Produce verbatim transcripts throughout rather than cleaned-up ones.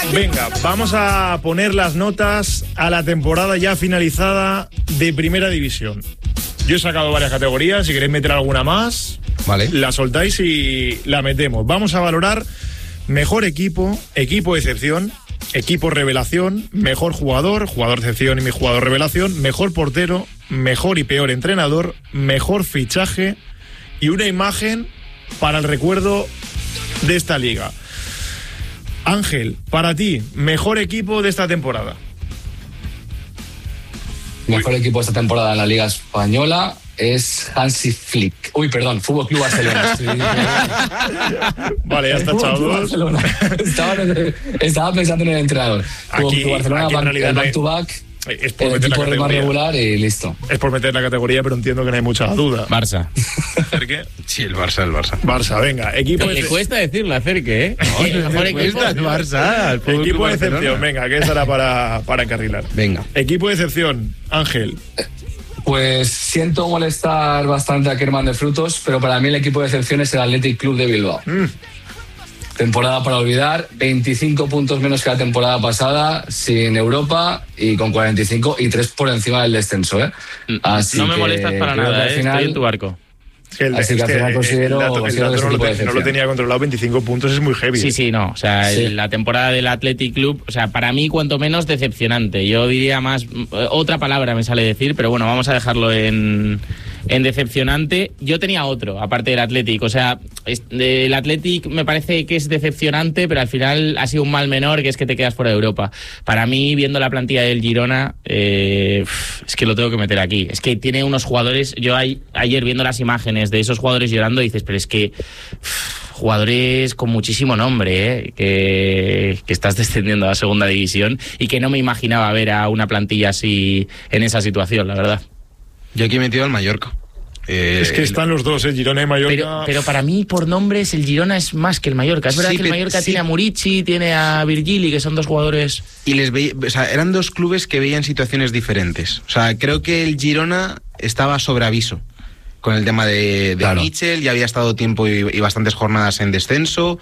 Venga, vamos a poner las notas a la temporada ya finalizada de Primera División. Yo he sacado varias categorías, si queréis meter alguna más, vale, la soltáis y la metemos. Vamos a valorar mejor equipo, equipo de excepción, equipo revelación, mejor jugador, jugador de excepción y mi jugador revelación, mejor portero, mejor y peor entrenador, mejor fichaje y una imagen para el recuerdo de esta liga. Ángel, para ti, mejor equipo de esta temporada. Mejor Uy. equipo de esta temporada en la Liga Española es Hansi Flick. Uy, perdón, Fútbol Club Barcelona. Sí. Vale, ya está echado. Estaba, estaba pensando en el entrenador. Aquí, Fútbol Barcelona, aquí en realidad back, no hay... back to back. Es por el meter equipo la más regular y listo. Es por meter la categoría, pero entiendo que no hay mucha duda. Barça. ¿Cerque? Sí, el Barça, el Barça. Barça, venga. Equipo Le de... cuesta decirlo, Acerque, ¿eh? No, el mejor equipo el Barça. El equipo de excepción, venga, que estará para, para encarrilar. Venga. Equipo de excepción, Ángel. Pues siento molestar bastante a Kerman de Frutos, pero para mí el equipo de excepción es el Athletic Club de Bilbao. Mm. Temporada para olvidar, veinticinco puntos menos que la temporada pasada, sin Europa y con cuarenta y cinco y tres por encima del descenso, ¿eh? Así no me molestas para nada, ¿eh? Final, estoy en tu barco. El, Así que al final considero, el dato, considero el dato que no, lo te, no lo tenía controlado, veinticinco puntos es muy heavy. Sí, sí, no. O sea, sí. la temporada del Athletic Club, o sea, para mí cuanto menos decepcionante. Yo diría más, otra palabra me sale decir, pero bueno, vamos a dejarlo en, en decepcionante. Yo tenía otro, aparte del Athletic. O sea, el Athletic me parece que es decepcionante, pero al final ha sido un mal menor, que es que te quedas fuera de Europa. Para mí, viendo la plantilla del Girona, eh, es que lo tengo que meter aquí. Es que tiene unos jugadores, yo hay, ayer viendo las imágenes de esos jugadores llorando, dices, pero es que uff, jugadores con muchísimo nombre, ¿eh? que, que estás descendiendo a la segunda división y que no me imaginaba ver a una plantilla así en esa situación, la verdad. Yo aquí he metido al Mallorca. Eh, es que están los dos, ¿eh? Girona y Mallorca. Pero, pero para mí, por nombres, el Girona es más que el Mallorca. Es verdad sí, que el Mallorca sí. tiene a Murici, tiene a Virgili, que son dos jugadores... Y les veía, o sea, eran dos clubes que veían situaciones diferentes. O sea, creo que el Girona estaba sobre aviso con el tema de, de claro. Mitchell, ya había estado tiempo y, y bastantes jornadas en descenso.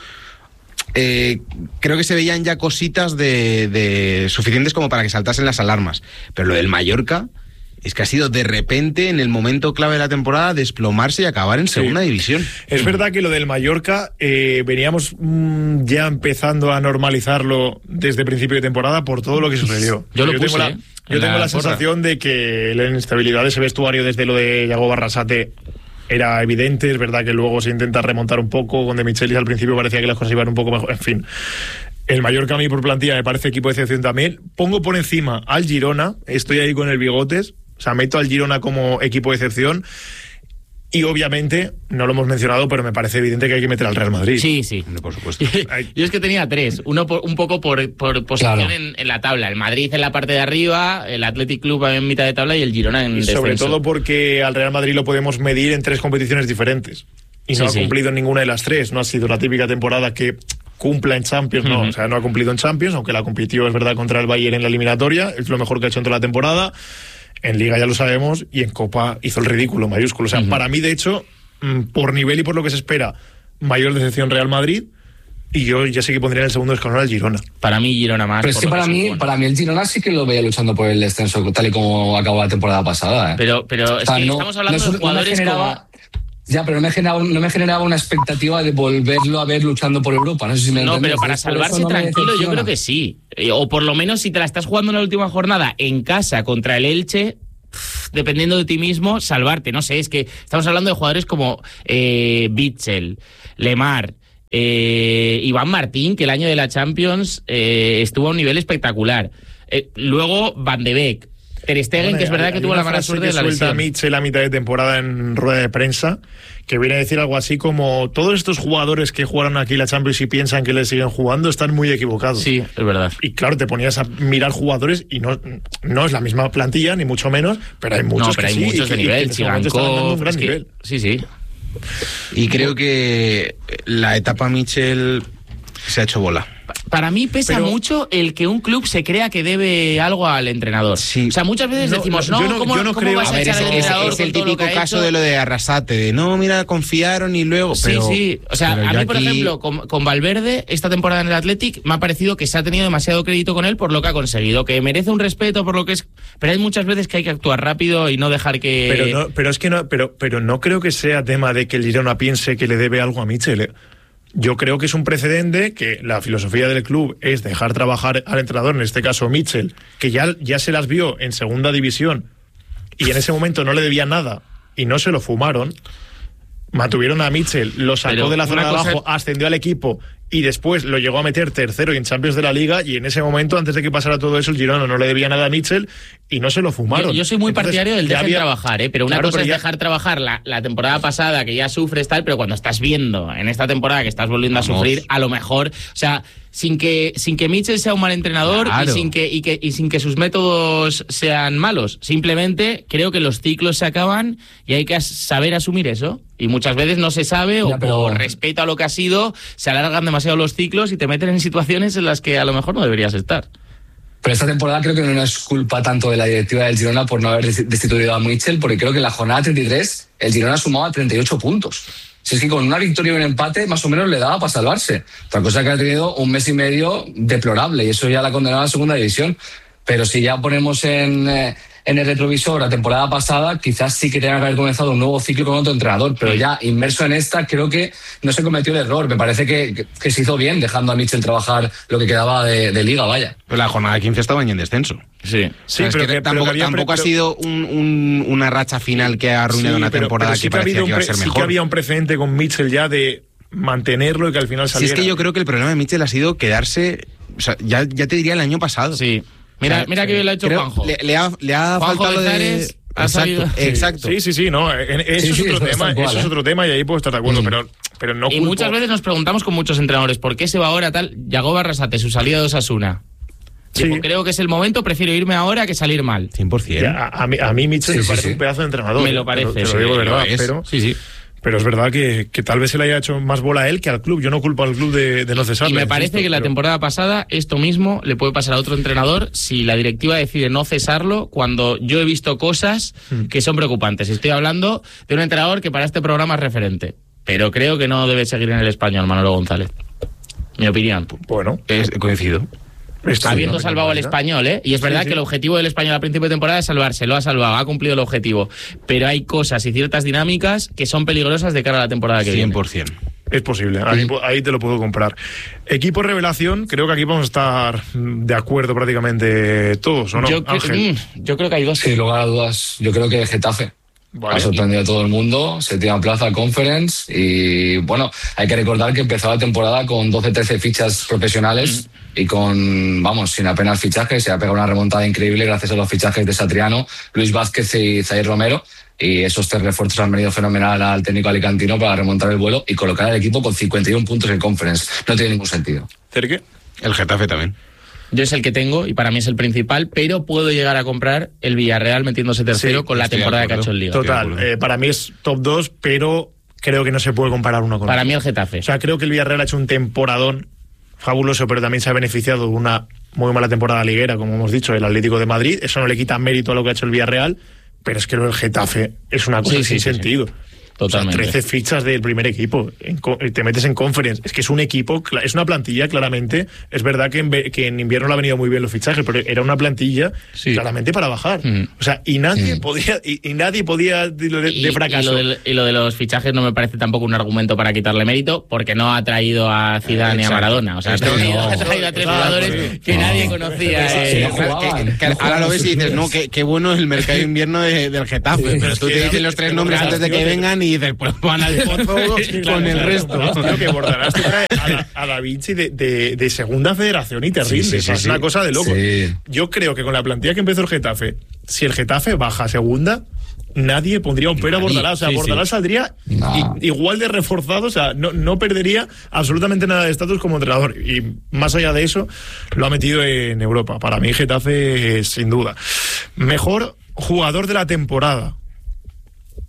Eh, creo que se veían ya cositas de, de suficientes como para que saltasen las alarmas. Pero lo del Mallorca es que ha sido de repente, en el momento clave de la temporada, desplomarse y acabar en segunda sí. división. Es verdad que lo del Mallorca eh, veníamos mmm, ya empezando a normalizarlo desde principio de temporada por todo lo que sucedió. Yo lo yo puse, tengo la, ¿eh? Yo tengo la, la sensación de que la inestabilidad de ese vestuario desde lo de Yago Barrasate era evidente. Es verdad que luego se intenta remontar un poco, con De Michelis al principio parecía que las cosas iban un poco mejor, en fin. El Mallorca a mí por plantilla me parece equipo de excepción también. Pongo por encima al Girona, estoy ahí con el bigotes, o sea, meto al Girona como equipo de excepción. Y obviamente, no lo hemos mencionado, pero me parece evidente que hay que meter al Real Madrid. Sí, sí. Por supuesto. Yo es que tenía tres. Uno por, un poco por, por posición claro. en, en la tabla. El Madrid en la parte de arriba, el Athletic Club en mitad de tabla y el Girona en y descenso. Sobre todo porque al Real Madrid lo podemos medir en tres competiciones diferentes. Y no sí, ha cumplido en sí. ninguna de las tres. No ha sido la típica temporada que cumpla en Champions, no. Uh-huh. O sea, no ha cumplido en Champions, aunque la compitió, es verdad, contra el Bayern en la eliminatoria. Es lo mejor que ha hecho en toda la temporada. En Liga ya lo sabemos. Y en Copa hizo el ridículo, mayúsculo. O sea, uh-huh. para mí, de hecho... por nivel y por lo que se espera, mayor decepción Real Madrid, y yo ya sé que pondría en el segundo escalón al Girona. Para mí Girona más. Pero es que para mí, bueno. para mí el Girona sí que lo veía luchando por el descenso, tal y como acabó la temporada pasada. ¿eh? Pero, pero es o sea, que no, estamos hablando no, de jugadores no generaba, como... Ya, pero no me, generaba, no me generaba una expectativa de volverlo a ver luchando por Europa. No sé si me No, entiendes. pero para salvarse no tranquilo yo creo que sí. O por lo menos si te la estás jugando en la última jornada en casa contra el Elche... dependiendo de ti mismo, salvarte. No sé, es que estamos hablando de jugadores como eh, Bitzel, Lemar, eh, Iván Martín, que el año de la Champions eh, estuvo a un nivel espectacular. Eh, luego Van de Beek, Ter Stegen, bueno, que es verdad hay, que hay tuvo la mala suerte de la lesión. Suelta Mitchell a mitad de temporada en rueda de prensa, que viene a decir algo así como: todos estos jugadores que jugaron aquí la Champions y piensan que les siguen jugando están muy equivocados. Sí, es verdad. Y claro, te ponías a mirar jugadores y no, no es la misma plantilla, ni mucho menos, pero hay muchos no, pero que hay sí, muchos de nivel, Chigankov, un gran es que, nivel. Sí, sí. Y creo que la etapa Mitchell se ha hecho bola. Para mí pesa pero, mucho el que un club se crea que debe algo al entrenador. Sí. O sea, muchas veces no, decimos, no, yo no, ¿cómo, yo no ¿cómo creo... vas a, a ver, echar es, al es, entrenador es el con todo lo típico que ha caso hecho? de lo de Arrasate, de no, mira, confiaron y luego... Pero, sí, sí. O sea, pero a mí, yo por aquí... ejemplo, con, con Valverde, esta temporada en el Athletic, me ha parecido que se ha tenido demasiado crédito con él por lo que ha conseguido, que merece un respeto por lo que es... Pero hay muchas veces que hay que actuar rápido y no dejar que... Pero, no, pero es que no, pero, pero no creo que sea tema de que el Girona piense que le debe algo a Mitchell, ¿eh? Yo creo que es un precedente que la filosofía del club es dejar trabajar al entrenador, en este caso Mitchell, que ya, ya se las vio en segunda división y en ese momento no le debía nada y no se lo fumaron. Mantuvieron a Mitchell, lo sacó Pero de la zona de cosa... abajo, ascendió al equipo y después lo llegó a meter tercero y en Champions de la Liga, y en ese momento, antes de que pasara todo eso, el Girona no le debía nada a Mitchell y no se lo fumaron. Yo, yo soy muy Entonces, partidario del dejar había... trabajar, ¿eh? Pero una claro, cosa pero es ya... dejar trabajar la, la temporada pasada, que ya sufres tal, pero cuando estás viendo en esta temporada que estás volviendo Vamos. a sufrir, a lo mejor, o sea, sin que sin que Mitchell sea un mal entrenador Claro. y sin que y que y sin que sus métodos sean malos, simplemente creo que los ciclos se acaban y hay que as- saber asumir eso, y muchas veces no se sabe o Ya, pero- por respeto a lo que ha sido se alargan demasiado los ciclos y te meten en situaciones en las que a lo mejor no deberías estar. Pero esta temporada creo que no es culpa tanto de la directiva del Girona por no haber destituido a Mitchell, porque creo que en la jornada treinta y tres el Girona sumaba treinta y ocho puntos. Si es que con una victoria y un empate más o menos le daba para salvarse. Otra cosa es que ha tenido un mes y medio deplorable y eso ya la condenaba a la segunda división. Pero si ya ponemos en, eh, en el retrovisor la temporada pasada, quizás sí que tenga que haber comenzado un nuevo ciclo con otro entrenador. Pero ya inmerso en esta, creo que no se cometió el error. Me parece que, que, que se hizo bien dejando a Mitchell trabajar lo que quedaba de, de liga, vaya. Pero la jornada quince estaban en descenso. Sí. Sí, O sea, es pero que que- tampoco, pero que había tampoco pre- ha sido un, un- una racha final que ha arruinado Sí, una pero- temporada pero sí que que ha parecía habido que iba a un ser pre- mejor. Sí que había un precedente con Mitchell ya de mantenerlo y que al final Si saliera. es que yo creo que el problema de Mitchell ha sido quedarse, o sea, ya, ya te diría el año pasado. Sí. Mira, O sea, mira que bien lo ha hecho creo- Juanjo. Le, le ha, le ha Juanjo faltado lo de... Bezares ha salido- Exacto, Sí. exacto. Sí, sí, sí, no, en- eso Sí, es sí, otro eso es tema, tal cual, eso es ¿eh? otro tema y ahí puedo estar de acuerdo, Mm. pero, pero no Y culpo- muchas veces nos preguntamos con muchos entrenadores por qué se va ahora tal. Yagoba Arrasate, su salida de Osasuna. Sí. Dijo, creo que es el momento, prefiero irme ahora que salir mal. cien por ciento. Ya, a, a mí, a mí Mitchell Sí, me sí, parece sí. un pedazo de entrenador. Me lo ¿eh? parece, Te lo, te sí, lo digo de lo verdad, es. pero, Sí, sí. pero es verdad que, que tal vez se le haya hecho más bola a él que al club. Yo no culpo al club de, de no cesarle. Y me parece insisto, que la pero- temporada pasada esto mismo le puede pasar a otro entrenador si la directiva decide no cesarlo, cuando yo he visto cosas que son preocupantes. Estoy hablando de un entrenador que para este programa es referente, pero creo que no debe seguir en el Español, Manolo González. Mi opinión. Bueno, Es, coincido. está Habiendo bien, salvado al ¿verdad? Español, ¿eh? Y es verdad sí. que el objetivo del Español a principio de temporada es salvarse, lo ha salvado, ha cumplido el objetivo. Pero hay cosas y ciertas dinámicas que son peligrosas de cara a la temporada que cien viene. por ciento. Es posible, ahí, ahí te lo puedo comprar. Equipo revelación, creo que aquí vamos a estar mm, de acuerdo prácticamente todos, ¿o no? yo, cre- Ángel. mm, yo creo que hay dos. Sin lugar a dudas, yo creo que Getafe. Vale. Ha sorprendido a todo el mundo, se tira en plaza Conference y bueno, hay que recordar que empezó la temporada con doce trece fichas profesionales mm. y con, vamos, sin apenas fichajes, se ha pegado una remontada increíble gracias a los fichajes de Satriano, Luis Vázquez y Zaire Romero, y esos tres refuerzos han venido fenomenal al técnico alicantino para remontar el vuelo y colocar al equipo con cincuenta y uno puntos en Conference. No tiene ningún sentido. ¿Cerque? El Getafe también. Yo es el que tengo y para mí es el principal, pero puedo llegar a comprar el Villarreal metiéndose tercero Sí, con la estoy de temporada que ha acuerdo. hecho el Liga. Total, eh, para mí es top dos, pero creo que no se puede comparar uno con Para otro. mí el Getafe. O sea, creo que el Villarreal ha hecho un temporadón fabuloso, pero también se ha beneficiado de una muy mala temporada liguera, como hemos dicho, el Atlético de Madrid. Eso no le quita mérito a lo que ha hecho el Villarreal, pero es que lo del Getafe es una cosa Sí, sin sí, sí, sentido. Totalmente. O sea, trece fichas del primer equipo. En co- te metes en Conference. Es que es un equipo, cla- es una plantilla, claramente. Es verdad que en, ve- que en invierno le ha venido muy bien los fichajes, pero era una plantilla Sí. claramente para bajar. Mm. O sea, y nadie podía, y, y nadie podía de, de Y, fracaso. y lo del- y lo de los fichajes no me parece tampoco un argumento para quitarle mérito, porque no ha traído a Zidane ni a Exacto. Maradona. O sea, ha Esto traído, no. ha traído a tres Claro, jugadores sí. que No. nadie conocía. Sí, eh, no jugaban. Que- que No ahora jugaban lo ves y sus dices, no, clubes. qué, qué bueno el mercado de invierno de- del Getafe. Sí, pero es tú que te era- dices los tres es nombres que antes de que era- vengan y dices, pues van al pozo con el resto. Creo que Bordalás te trae a, la, a Da Vinci de, de, de segunda federación y te Sí, rinde. sí, O sea, sí, es una sí. cosa de loco. Sí. Yo creo que con la plantilla que empezó el Getafe, si el Getafe baja a segunda, nadie pondría un pero a Nadie. Bordalás. O sea, Sí, Bordalás sí. saldría No. i- igual de reforzado. O sea, no, no perdería absolutamente nada de estatus como entrenador. Y más allá de eso, lo ha metido en Europa. Para mí, Getafe, sin duda. Mejor jugador de la temporada.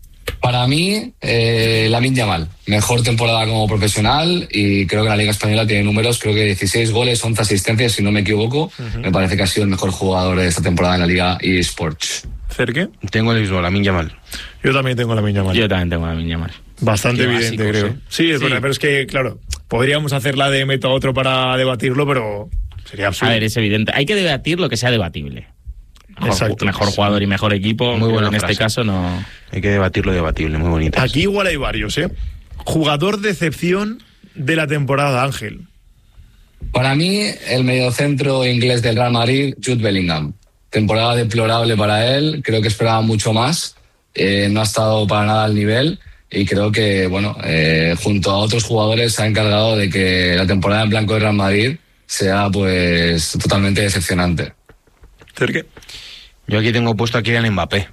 Para mí, eh, Lamine Yamal, mejor temporada como profesional y creo que la Liga Española tiene números, creo que dieciséis goles, once asistencias, si no me equivoco. Uh-huh. Me parece que ha sido el mejor jugador de esta temporada en la Liga eSports. ¿Cerque? Tengo el mismo, Lamine Yamal. Yo también tengo Lamine Yamal. Yo también tengo Lamine Yamal. Bastante Qué evidente, básicos, creo. ¿eh? Sí, es sí. verdad, pero es que, claro, podríamos hacerla de método a otro para debatirlo, pero sería absurdo. A ver, es evidente. Hay que debatir lo que sea debatible. Mejor, Exacto, mejor jugador y mejor equipo. Muy bueno. En frase. Este caso no. Hay que debatir lo debatible, muy bonito. Aquí igual hay varios, ¿eh? Jugador de excepción de la temporada, Ángel. Para mí, el mediocentro inglés del Real Madrid, Jude Bellingham. Temporada deplorable para él. Creo que esperaba mucho más. Eh, no ha estado para nada al nivel. Y creo que, bueno, eh, junto a otros jugadores se ha encargado de que la temporada en blanco del Real Madrid sea, pues, totalmente decepcionante. ¿Cerque? Yo aquí tengo puesto a Kylian Mbappé.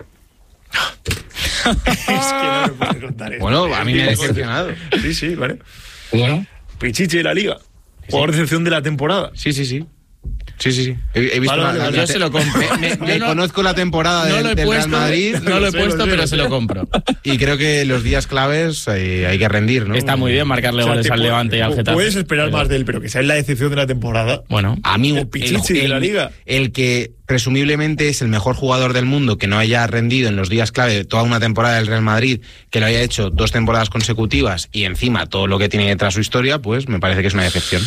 Es que no me puedes contar eso. Bueno, a mí me ha decepcionado. Sí, sí, vale. Bueno. Pichichi de la Liga. Jugador de excepción de la temporada. Sí, sí, sí. Sí, sí, sí. He, he visto vale, la, vale, la, yo se lo compro. Me, me no, conozco la temporada no del, del puesto, Real Madrid. No lo he puesto, pero se lo compro. Y creo que los días claves hay, hay que rendir, ¿no? Está muy bien marcarle o sea, goles al Levante y al Getafe. Puedes esperar pero... más de él, pero que sea la decepción de la temporada. Bueno, a mí el Pichichi de la Liga. El que presumiblemente es el mejor jugador del mundo, que no haya rendido en los días clave de toda una temporada del Real Madrid, que lo haya hecho dos temporadas consecutivas y encima todo lo que tiene detrás su historia, pues me parece que es una decepción.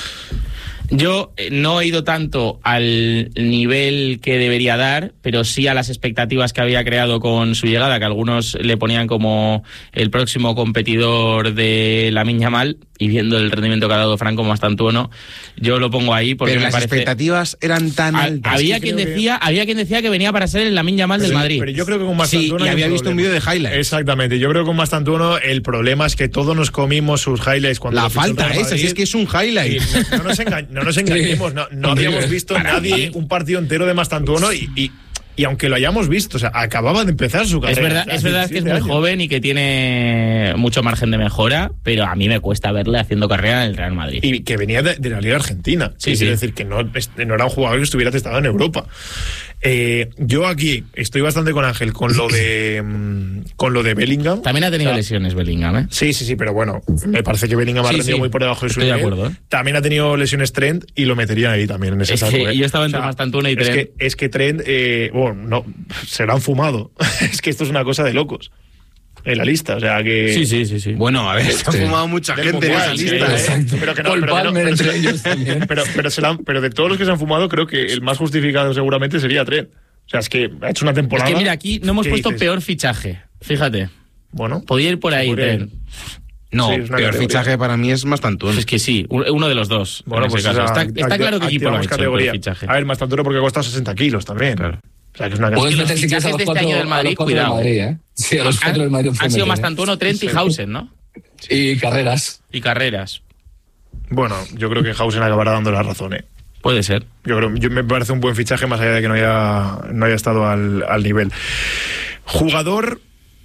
Yo no he ido tanto al nivel que debería dar, pero sí a las expectativas que había creado con su llegada, que algunos le ponían como el próximo competidor de Lamine Yamal, y viendo el rendimiento que ha dado Franco Mastantuono, yo lo pongo ahí porque pero me las parece... expectativas eran tan altas. Había quien decía, que... había quien decía que venía para ser el Lamine Yamal del Madrid. Pero yo creo que con Mastantuono sí, y había visto un vídeo de highlights. Exactamente, yo creo que con Mastantuono el problema es que todos nos comimos sus highlights cuando la falta esa, si es que es un highlight. No nos, enga... no nos engañemos, no, no habíamos visto nadie un partido entero de Mastantuono y, y Y aunque lo hayamos visto, o sea, acababa de empezar su carrera. Es verdad, es verdad que es muy años. joven y que tiene mucho margen de mejora, pero a mí me cuesta verle haciendo carrera en el Real Madrid. Y que venía de, de la Liga Argentina. Sí, es sí. decir, que no, no era un jugador que estuviera testado en Europa. Eh, yo aquí estoy bastante con Ángel con lo de con lo de Bellingham. También ha tenido o sea, lesiones Bellingham, ¿eh? Sí, sí, sí, pero bueno, me parece que Bellingham sí, ha rendido sí. muy por debajo de su nivel. Estoy de acuerdo. También ha tenido lesiones Trent y lo metería ahí también en ese es saco. Que ¿eh? Yo estaba entre o sea, Mastantuono y Trent. Es que, es que Trent, eh, bueno, no, se lo han fumado. Es que esto es una cosa de locos. En la lista, o sea que... Sí, sí, sí, sí. Bueno, a ver, se han fumado mucha gente mundial, en esa lista, sí, ¿eh? Pero que no, Paul pero, Palmer no, entre ellos también. Pero, pero, se la han, pero de todos los que se han fumado, creo que el más justificado seguramente sería Trent. O sea, es que ha hecho una temporada... Es que mira, aquí no hemos puesto dices? peor fichaje, fíjate. Bueno. Podía ir por ahí, Trent. No, sí, peor categoría. Fichaje para mí es Mastantuono. Pues es que sí, uno de los dos. Bueno, pues ese esa, está, está claro que equipo no ha hecho el fichaje. A ver, Mastantuono porque ha costado sesenta kilos también. Claro. O sea, que es una Puedes meter si quieres a los cuatro, este año del Madrid, cuidado. Madrid, ¿eh? Sí, a los cuatro del Madrid. Han sido Mastantuono, Trent y Hausen, ¿no? Y Carreras. Y Carreras. Bueno, yo creo que Hausen acabará dando la razón, ¿eh? Puede ser. Yo creo, yo me parece un buen fichaje más allá de que no haya, no haya estado al, al nivel. Jugador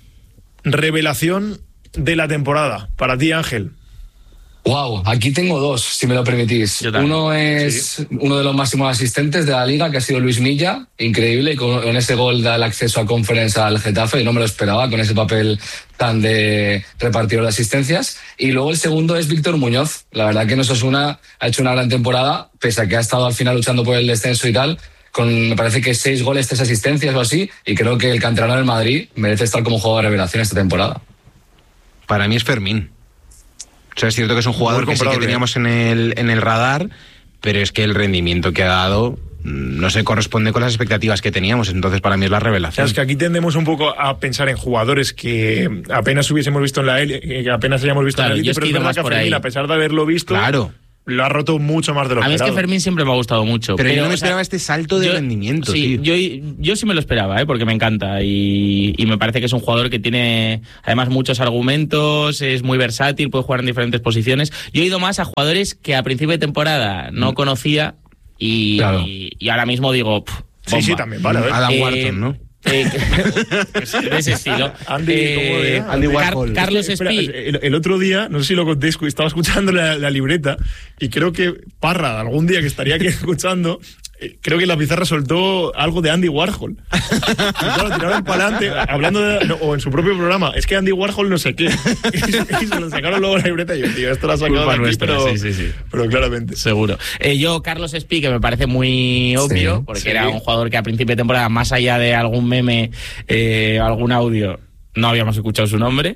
revelación de la temporada. Para ti, Ángel. Wow, aquí tengo dos, si me lo permitís. Uno es sí. uno de los máximos asistentes de la Liga, que ha sido Luis Milla, increíble, y con, con ese gol da el acceso a Conference al Getafe, y no me lo esperaba, con ese papel tan de repartidor de asistencias. Y luego el segundo es Víctor Muñoz, la verdad que en Osasuna ha hecho una gran temporada, pese a que ha estado al final luchando por el descenso y tal, con me parece que seis goles, tres asistencias o así, y creo que el canterano del Madrid merece estar como jugador de revelación esta temporada. Para mí es Fermín. O sea, es cierto que es un jugador que sí que teníamos en el, en el radar, pero es que el rendimiento que ha dado no se corresponde con las expectativas que teníamos, entonces para mí es la revelación. O sea, es que aquí tendemos un poco a pensar en jugadores que apenas hubiésemos visto en la élite, que apenas hayamos visto claro, en la élite, pero es verdad que Fermín, a pesar de haberlo visto, claro, lo ha roto mucho más de lo que A mí es que Fermín siempre me ha gustado mucho. Pero, pero yo no me o sea, esperaba este salto de yo, rendimiento, sí, tío. Yo, yo sí me lo esperaba, ¿eh? Porque me encanta y, y me parece que es un jugador que tiene además muchos argumentos, es muy versátil, puede jugar en diferentes posiciones. Yo he ido más a jugadores que a principio de temporada no conocía y, claro. y, y ahora mismo digo... Pff, sí, sí, también, vale. Adam eh, Wharton, ¿no? Eh, de ese estilo. Andy, eh, Andy Car Carlos Espera, Espí. El, el otro día, no sé si lo conté, estaba escuchando la, la libreta y creo que Parra, algún día que estaría aquí escuchando, creo que en la pizarra soltó algo de Andy Warhol. Y claro, tiraron para adelante, hablando de, no, o en su propio programa, es que Andy Warhol no sé qué. Y se lo sacaron luego en la libreta y yo, tío, esto lo ha sacado de aquí, nuestra, pero, sí, sí, sí. pero claramente. Seguro. Eh, yo, Carlos Espí, que me parece muy obvio, sí, porque sí. era un jugador que a principio de temporada, más allá de algún meme, eh, algún audio, no habíamos escuchado su nombre.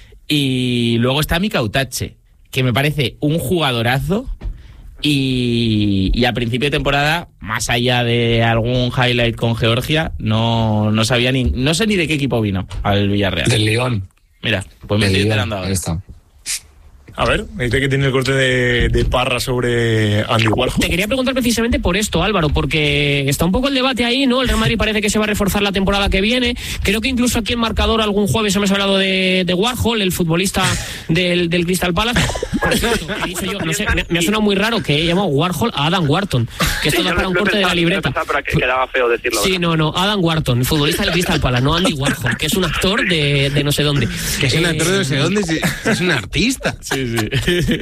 Y luego está Mika Utache, que me parece un jugadorazo. Y, y a principio de temporada, más allá de algún highlight con Georgia, no, no sabía ni, no sé ni de qué equipo vino al Villarreal. Del Lyon. Mira, pues me estoy enterando ahora. Ahí está. A ver, me dice que tiene el corte de, de Parra sobre Andy Warhol. Te quería preguntar precisamente por esto, Álvaro, porque está un poco el debate ahí, ¿no? El Real Madrid parece que se va a reforzar la temporada que viene. Creo que incluso aquí en Marcador algún jueves hemos hablado de, de Warhol, el futbolista del, del Crystal Palace. Por cierto, que he dicho yo, no sé, me, me ha sonado muy raro que he llamado Warhol a Adam Wharton, que esto sí, da para un corte de la libreta. Para que quedaba feo decirlo. Sí, no, no, Adam Wharton, el futbolista del Crystal Palace, no Andy Warhol, que es un actor de, de no sé dónde. Que es un actor de no sé dónde, es un artista. Sí, sí.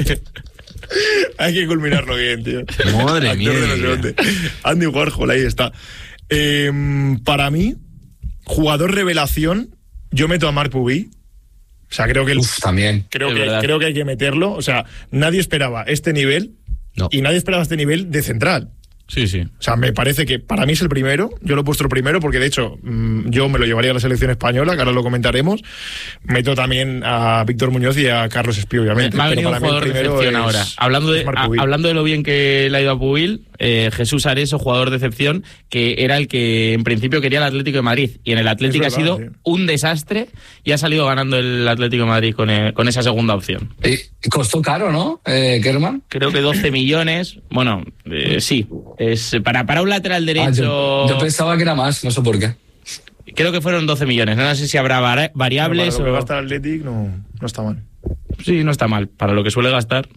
Hay que culminarlo bien, tío. Madre mía. No Andy Warhol, ahí está. Eh, para mí, jugador revelación, yo meto a Marc Pubi. O sea, creo que... El, Uf, también. Creo que, creo que hay que meterlo. O sea, nadie esperaba este nivel no. y nadie esperaba este nivel de central. Sí, sí. O sea, me parece que para mí es el primero. Yo lo he puesto el primero porque, de hecho, mmm, yo me lo llevaría a la selección española, que ahora lo comentaremos. Meto también a Víctor Muñoz y a Carlos Espí, obviamente. Me ha venido un jugador de excepción ahora. Hablando de, a, hablando de lo bien que le ha ido a Pubil, eh, Jesús Areso, jugador de excepción, que era el que en principio quería el Atlético de Madrid. Y en el Atlético verdad, ha sido sí. un desastre y ha salido ganando el Atlético de Madrid con, el, con esa segunda opción. Y costó caro, ¿no, eh, Kerman? Creo que doce millones. Bueno, eh, sí. Es para, para un lateral derecho... Ah, yo, yo pensaba que era más, no sé por qué. Creo que fueron doce millones. No sé si habrá variables no, para lo o... que gasta el Athletic no, no está mal. Sí, no está mal. Para lo que suele gastar.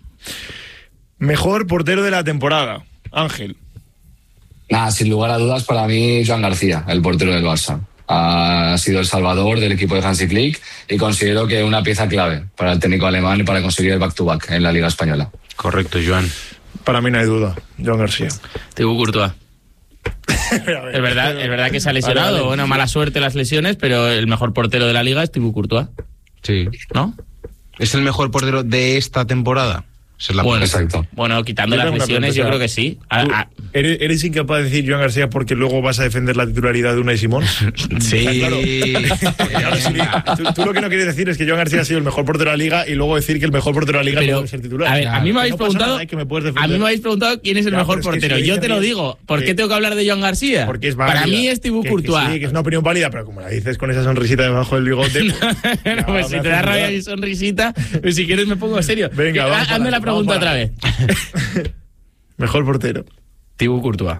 Mejor portero de la temporada, Ángel. Nada, sin lugar a dudas, para mí, Joan García, el portero del Barça. Ha sido el salvador del equipo de Hansi Flick y considero que una pieza clave para el técnico alemán y para conseguir el back-to-back en la Liga Española. Correcto, Joan. Para mí no hay duda, Joan García. Thibaut Courtois. es verdad, es verdad que se ha lesionado. Vale, vale. Bueno, mala suerte las lesiones, pero el mejor portero de la liga es Thibaut Courtois. Sí. ¿No? ¿Es el mejor portero de esta temporada? Es la bueno, exacto. Bueno, quitando las lesiones, yo creo que sí. A, a... ¿Eres, ¿Eres incapaz de decir Joan García porque luego vas a defender la titularidad de Unai Simón? Sí. Claro. Claro, sí. Tú, tú lo que no quieres decir es que Joan García ha sido el mejor portero de la liga y luego decir que el mejor portero de la liga pero, no puede ser titular. A ver, a mí me habéis no preguntado, nada, me a mí me habéis preguntado quién es el ya, mejor portero. Es que yo te lo digo. ¿Por que, qué tengo que hablar de Joan García? Porque es válida, para mí es Thibaut Courtois. Sí, que es una opinión válida, pero como la dices con esa sonrisita debajo del bigote. no, no, pues si te da rabia mi sonrisita, pues si quieres me pongo serio. Venga, vamos. Hazme la pregunta otra vez. Mejor portero. Thibaut Courtois.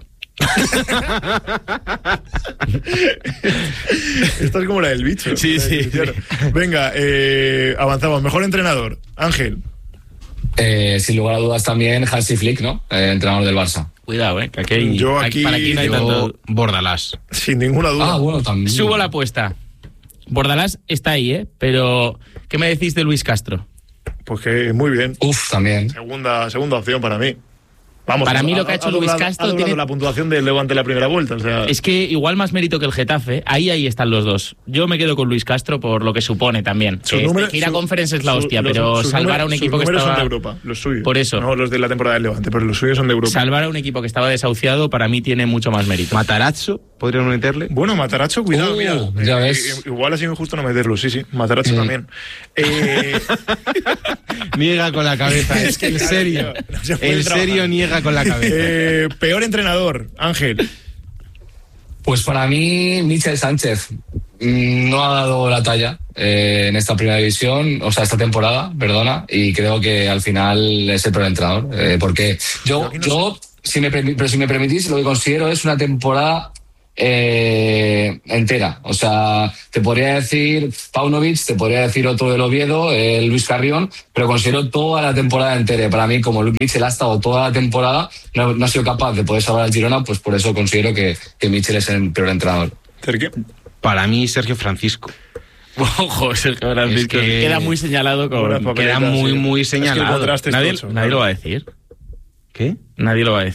Esta es como la del bicho. Sí, sí. sí. Venga, eh, avanzamos. Mejor entrenador, Ángel. Eh, sin lugar a dudas también Hansi Flick, ¿no? Eh, entrenador del Barça. Cuidado, eh. Que aquí hay, yo aquí, para aquí no hay yo, tanto... Bordalás. Sin ninguna duda. Ah, bueno, también. Subo la apuesta. Bordalás está ahí, ¿eh? Pero, ¿qué me decís de Luis Castro? Pues que muy bien. Uf, también. Segunda, segunda opción para mí. Vamos, para a, mí lo que ha hecho a, Luis doblado, Castro ha tiene la puntuación del Levante en la primera vuelta. O sea... Es que igual más mérito que el Getafe. Ahí ahí están los dos. Yo me quedo con Luis Castro por lo que supone también. Que número, este, ir a su, Conference es la hostia, su, pero los, salvar a un equipo que estaba... son de Europa, los suyos. Por eso. No los de la temporada del Levante, pero los suyos son de Europa. Salvar a un equipo que estaba desahuciado para mí tiene mucho más mérito. Matarazzo, ¿podrían meterle? Bueno, Matarazzo, cuidado, uh, mira. Ya eh, ves. Igual ha sido injusto no meterlo, sí, sí. Matarazzo mm. también. Eh... niega con la cabeza. Es que en serio. No en serio niega con la cabeza. Eh, peor entrenador, Ángel. Pues para mí, Michel Sánchez no ha dado la talla eh, en esta primera división, o sea, esta temporada, perdona, y creo que al final es el peor entrenador. Eh, porque yo, no yo si me, pero si me permitís, lo que considero es una temporada eh, entera. O sea, te podría decir Paunovic, te podría decir otro del Oviedo, eh, Luis Carrión, pero considero toda la temporada entera. Para mí, como Michel ha estado toda la temporada, no, no ha sido capaz de poder salvar al Girona, pues por eso considero que, que Michel es el peor entrenador. Sergio. Para mí, Sergio Francisco. Ojo, Sergio Francisco. Es que queda muy señalado con... Queda muy, muy señalado. Es que nadie, nadie lo va a decir. ¿Qué? Nadie lo va a decir.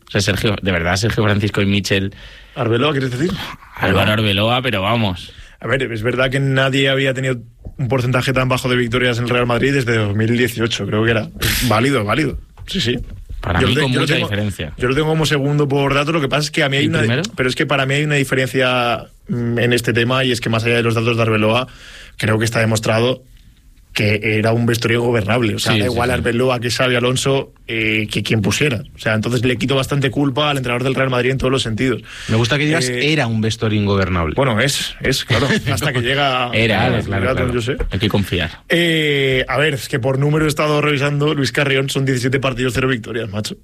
O sea, Sergio, de verdad, Sergio Francisco y Michel. ¿Arbeloa quieres decir? Álvaro Arbeloa, pero vamos. A ver, es verdad que nadie había tenido un porcentaje tan bajo de victorias en el Real Madrid desde dos mil dieciocho, creo que era. Válido, válido. Sí, sí. Para yo mí te, con mucha tengo, diferencia. Yo lo tengo como segundo por datos, lo que pasa es que a mí hay una... primero? Pero es que para mí hay una diferencia en este tema, y es que más allá de los datos de Arbeloa, creo que está demostrado que era un vestuario gobernable. O sea, sí, da igual sí, sí. Arbeloa que Xabi Alonso, eh, que quien pusiera. O sea, entonces le quito bastante culpa al entrenador del Real Madrid en todos los sentidos. Me gusta que digas Eh, era un vestuario ingobernable. Bueno, es, es claro, hasta que llega... Era, claro, claro, claro, claro. yo sé. Hay que confiar. Eh, a ver, es que por número he estado revisando, Luis Carrión, son diecisiete partidos, cero victorias, macho.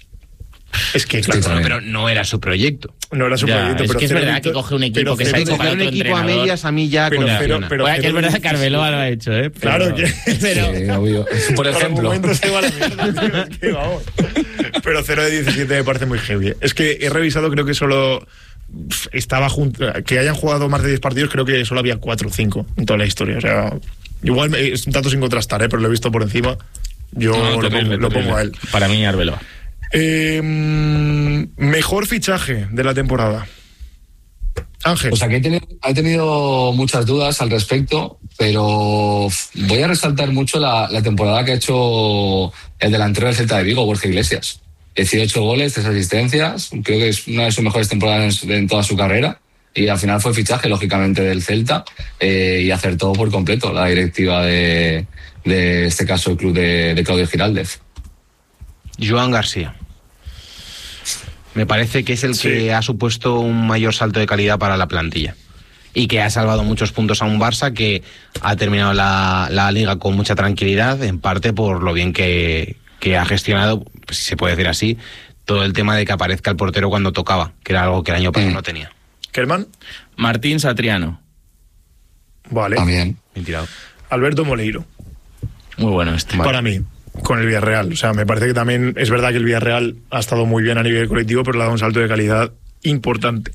Es que, claro, Bueno, pero no era su proyecto. no era su Ya, proyecto, es pero que es cero verdad victo- que coge un equipo pero que se cero ha hecho Coger para un otro equipo a entrenador. medias a mí ya Pero condiciona. cero- pero Bueno, que es cero verdad que diecisiete. Arbeloa lo ha hecho, ¿eh? Pero- Claro que... Pero, Sí, obvio. Por Por ejemplo. momentos se va a la mierda, tío, es que vamos. Pero cero de diecisiete me parece muy heavy. ¿eh? Es que he revisado, creo que solo pf, estaba junto, que hayan jugado más de diez partidos, creo que solo había cuatro o cinco en toda la historia. O sea, igual me- es un dato sin contrastar, ¿eh? Pero lo he visto por encima. Yo No, lo, terrible, pongo, lo terrible. pongo a él. Para mí, Arbeloa. Eh, mejor fichaje de la temporada. Ángel. O sea, que he tenido, he tenido muchas dudas al respecto, pero voy a resaltar mucho la, la temporada que ha hecho el delantero del Celta de Vigo, Borja Iglesias. dieciocho goles, tres asistencias. Creo que es una de sus mejores temporadas en, en toda su carrera. Y al final fue fichaje, lógicamente, del Celta. Eh, y acertó por completo la directiva de, de este caso, el club de, de Claudio Giraldez. Joan García. Me parece que es el Sí. que ha supuesto un mayor salto de calidad para la plantilla. Y que ha salvado muchos puntos a un Barça que ha terminado la, la liga con mucha tranquilidad, en parte por lo bien que, que ha gestionado, pues, si se puede decir así, todo el tema de que aparezca el portero cuando tocaba, que era algo que el año pasado Mm. no tenía. Kerman. Martín Satriano. Vale. También. Bien tirado. Alberto Moleiro. Muy bueno este. Para mí, con el Villarreal. O sea, me parece que también es verdad que el Villarreal ha estado muy bien a nivel colectivo, pero le ha dado un salto de calidad importante.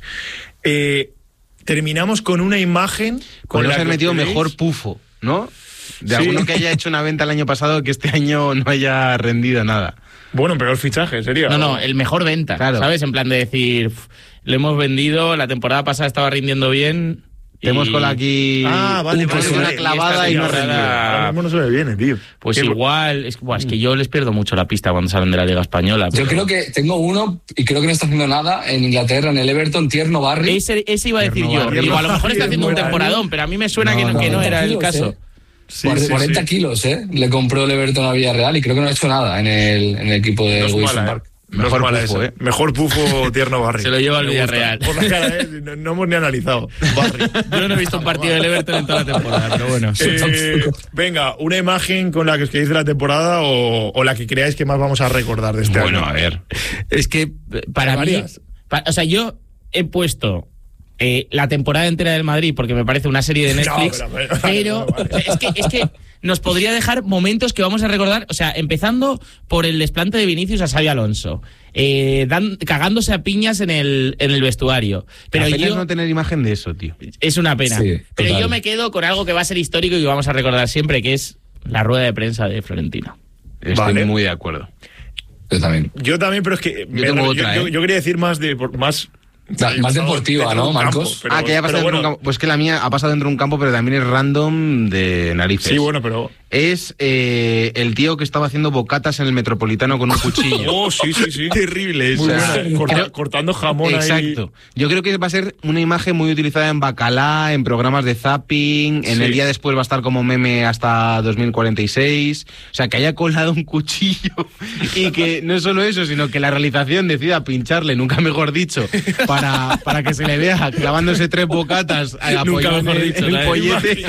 Eh, terminamos con una imagen con Podríamos la haber que metido os quedéis. mejor pufo, ¿no? De Sí. alguno que haya hecho una venta el año pasado que este año no haya rendido nada. Bueno, peor fichaje sería. No, no, el mejor venta, Claro. ¿sabes? En plan de decir, "Uf, lo hemos vendido, la temporada pasada estaba rindiendo bien". y- Tenemos con aquí Ah, vale, un- vale, una vale. clavada Y y no esta rendido. temporada- Ahora mismo no se me viene, tío. Pues Qué- igual, es, buah, es que yo les pierdo mucho la pista cuando salen de la Liga Española. Yo pero- creo que tengo uno, y creo que no está haciendo nada, en Inglaterra, en el Everton, Tierno Barry. Ese, ese iba a decir Tierno yo. Barrio. Digo, a lo mejor está haciendo un Buena, temporadón, pero a mí me suena No, que, no, no, que no no. era el Kilos, caso. ¿eh? Sí, Cuarenta- sí, cuarenta sí. kilos, ¿eh? Le compró el Everton a Villarreal y creo que no ha hecho nada en el, en el equipo de No es Wilson mala, Park. eh. No Mejor es mala pufo, esa. ¿eh? Mejor pufo Tierno Barry. Se lo lleva al Me gusta. Villarreal. Por la cara, ¿eh? No, no hemos ni analizado. Barry. Yo no he visto un partido del Everton en toda la temporada, pero bueno. Eh, venga, una imagen con la que os queréis de la temporada o, o la que creáis que más vamos a recordar de este Bueno, año. a ver. Es que para Hay mí, varias. pa- o sea, yo he puesto eh, la temporada entera del Madrid porque me parece una serie de Netflix, No, pero- pero, vale, vale. es que es que nos podría dejar momentos que vamos a recordar, o sea, empezando por el desplante de Vinicius a Xabi Alonso, eh, dan- cagándose a piñas en el en el vestuario, pero Pero yo no tener imagen de eso, tío. es una pena. Sí, pero total. yo me quedo con algo que va a ser histórico y que vamos a recordar siempre, que es la rueda de prensa de Florentino. Estoy Vale. muy de acuerdo. Yo también. Yo también, pero es que me- tengo yo, otra, yo- ¿eh? yo quería decir más de por- más Da- más deportiva, dentro de ¿no, un campo, Marcos? pero- ah, que haya pasado pero dentro de un bueno, campo. Pues que la mía ha pasado dentro de un campo, pero también es random de narices. Sí, bueno, pero. Es eh, el tío que estaba haciendo bocatas en el Metropolitano con un cuchillo. Oh, sí, sí, sí. Terrible, Muy o sea, buena. Corta- creo- cortando jamón ahí. Exacto. Yo creo que va a ser una imagen muy utilizada en Bacalá, en programas de zapping, en Sí. el día después va a estar como meme hasta dos mil cuarenta y seis. O sea, que haya colado un cuchillo y que no solo eso, sino que la realización decida pincharle, nunca mejor dicho, para, para que se le vea clavándose tres bocatas apoyado en mejor el- dicho, en el ¿sabes? pollete.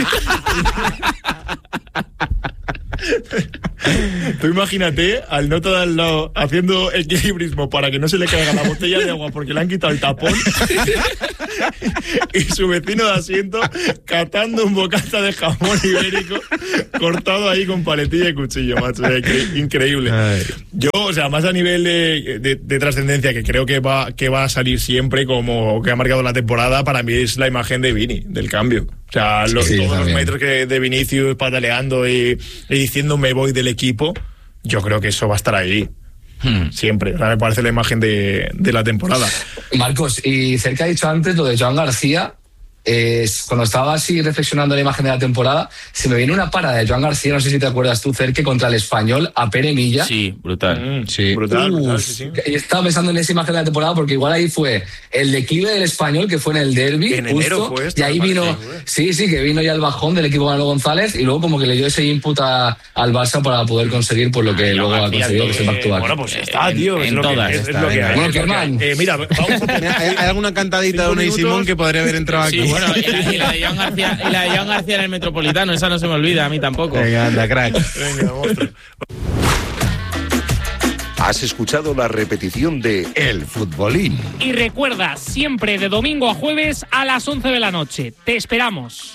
Tú imagínate al nota de al lado haciendo equilibrismo para que no se le caiga la botella de agua porque le han quitado el tapón y su vecino de asiento catando un bocata de jamón ibérico cortado ahí con paletilla y cuchillo, macho. O sea, incre- increíble. Ay. Yo, o sea, más a nivel de, de- de trascendencia, que creo que va, que va a salir siempre como que ha marcado la temporada, para mí es la imagen de Vini, del cambio. O sea, los, Sí, todos los también. metros que de Vinicius pataleando y, y diciendo me voy del equipo, yo creo que eso va a estar ahí. Hmm. Siempre. O sea, me parece la imagen de, de la temporada. Marcos, y Cerca ha dicho antes lo de Joan García. Eh, cuando estaba así reflexionando la imagen de la temporada, se me viene una parada de Joan García, no sé si te acuerdas tú, Cerque, contra el Español a Pere Milla. Sí, brutal. Mm, sí, brutal, Uf, brutal, sí, sí. Y estaba pensando en esa imagen de la temporada porque igual ahí fue el declive del Español, que fue en el derbi. En justo, enero fue esto. Y ahí vino, sí, sí, que vino ya el bajón del equipo Manolo González y luego como que le dio ese input a, al Barça para poder conseguir por lo que luego ha conseguido, que es el back-to-back. Bueno, pues está, tío. En, es en lo todas. Que, es, está, es lo que hay. Bueno, Kerman. Eh, mira, vamos a tener... ¿Hay, hay alguna cantadita de Unai Simón que podría haber entrado Sí, aquí? bueno, y la, y la de Joan García, y la de Joan García en el Metropolitano, esa no se me olvida, a mí tampoco. Venga, anda, crack. Venga, monstruo. Has escuchado la repetición de El Futbolín. Y recuerda, siempre de domingo a jueves a las once de la noche. Te esperamos.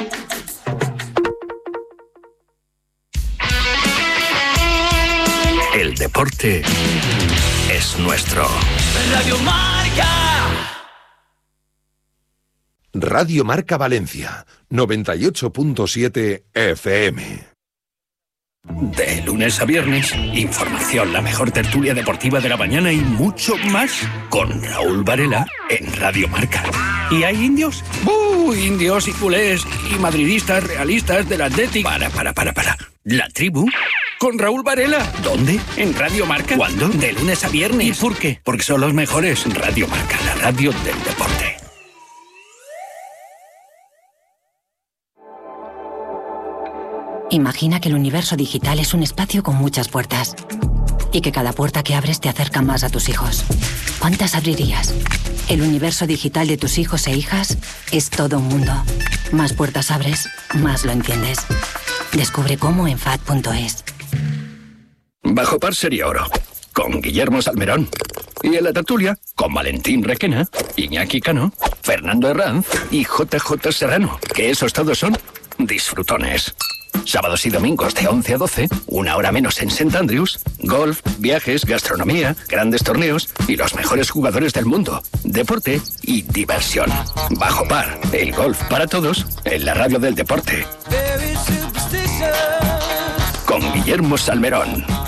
El deporte es nuestro. Radio Marca. Radio Marca Valencia, noventa y ocho punto siete F M. De lunes a viernes, información, la mejor tertulia deportiva de la mañana y mucho más con Raúl Varela en Radio Marca. ¿Y hay indios? ¡Uh! Indios y culés y madridistas realistas del Athletic. Para, para, para, para. ¿La tribu? Con Raúl Varela. ¿Dónde? En Radio Marca. ¿Cuándo? De lunes a viernes. ¿Y por qué? Porque son los mejores. Radio Marca, la radio del deporte. Imagina que el universo digital es un espacio con muchas puertas y que cada puerta que abres te acerca más a tus hijos. ¿Cuántas abrirías? El universo digital de tus hijos e hijas es todo un mundo. Más puertas abres, más lo entiendes. Descubre cómo en F A D punto es. Bajo par sería oro, con Guillermo Salmerón. Y en la tertulia, con Valentín Requena, Iñaki Cano, Fernando Herranz y J J Serrano. Que esos todos son disfrutones. Sábados y domingos de once a doce, una hora menos en Saint Andrews, golf, viajes, gastronomía, grandes torneos y los mejores jugadores del mundo, deporte y diversión. Bajo par, el golf para todos en la radio del deporte. Con Guillermo Salmerón.